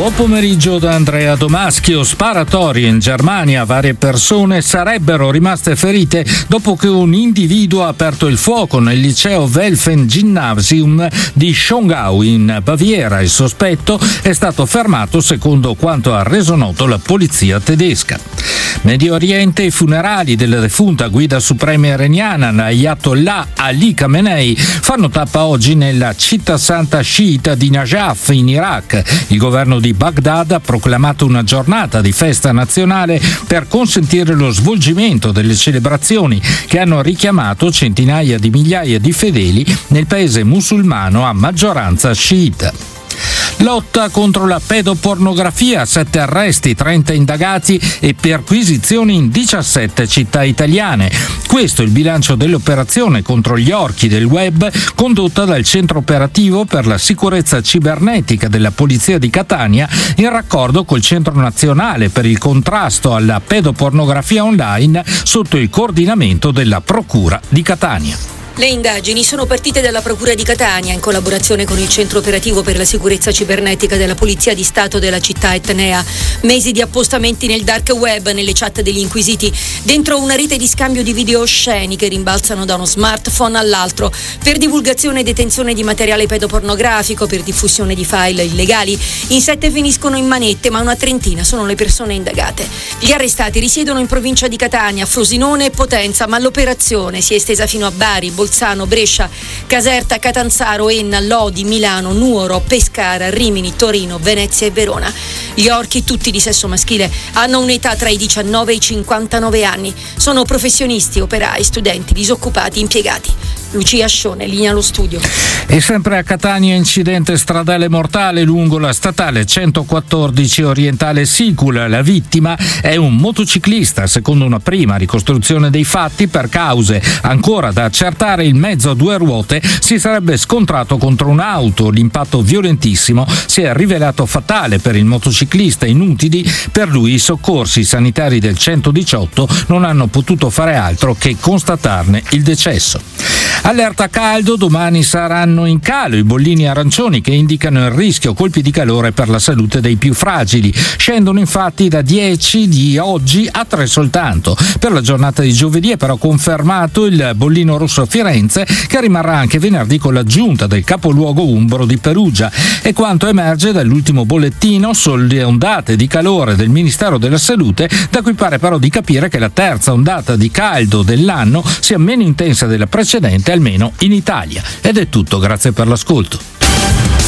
Buon pomeriggio da Andrea Domaschio. Sparatorie in Germania, varie persone sarebbero rimaste ferite dopo che un individuo ha aperto il fuoco nel liceo Welfen-Gymnasium di Schongau in Baviera. Il sospetto è stato fermato secondo quanto ha reso noto la polizia tedesca. Medio Oriente, i funerali della defunta guida suprema iraniana Ayatollah Ali Khamenei fanno tappa oggi nella città santa sciita di Najaf in Iraq. Il governo di Baghdad ha proclamato una giornata di festa nazionale per consentire lo svolgimento delle celebrazioni che hanno richiamato centinaia di migliaia di fedeli nel paese musulmano a maggioranza sciita. Lotta contro la pedopornografia, 7 arresti, 30 indagati e perquisizioni in 17 città italiane. Questo è il bilancio dell'operazione contro gli orchi del web condotta dal Centro Operativo per la Sicurezza Cibernetica della Polizia di Catania in raccordo col Centro Nazionale per il Contrasto alla Pedopornografia Online sotto il coordinamento della Procura di Catania. Le indagini sono partite dalla Procura di Catania in collaborazione con il Centro Operativo per la Sicurezza Cibernetica della Polizia di Stato della città etnea. Mesi di appostamenti nel dark web, nelle chat degli inquisiti, dentro una rete di scambio di video osceni che rimbalzano da uno smartphone all'altro, per divulgazione e detenzione di materiale pedopornografico, per diffusione di file illegali. In 7 finiscono in manette, ma una trentina sono le persone indagate. Gli arrestati risiedono in provincia di Catania, Frosinone e Potenza, ma l'operazione si è estesa fino a Bari, Bolzano, Brescia, Caserta, Catanzaro, Enna, Lodi, Milano, Nuoro, Pescara, Rimini, Torino, Venezia e Verona. Gli orchi, tutti di sesso maschile, hanno un'età tra i 19 e i 59 anni. Sono professionisti, operai, studenti, disoccupati, impiegati. Lucia Scione, linea allo studio. E sempre a Catania, incidente stradale mortale lungo la statale 114 orientale Sicula. La vittima è un motociclista. Secondo una prima ricostruzione dei fatti, per cause ancora da accertare, il mezzo a 2 ruote si sarebbe scontrato contro un'auto. L'impatto violentissimo si è rivelato fatale per il motociclista. Inutili per lui i soccorsi. I sanitari del 118 non hanno potuto fare altro che constatarne il decesso. Allerta caldo, domani saranno in calo i bollini arancioni che indicano il rischio colpi di calore per la salute dei più fragili. Scendono infatti da 10 di oggi a 3 soltanto. Per la giornata di giovedì è però confermato il bollino rosso a Firenze, che rimarrà anche venerdì con l'aggiunta del capoluogo umbro di Perugia. E quanto emerge dall'ultimo bollettino sulle ondate di calore del Ministero della Salute, da cui pare però di capire che la terza ondata di caldo dell'anno sia meno intensa della precedente, almeno in Italia. Ed è tutto, grazie per l'ascolto.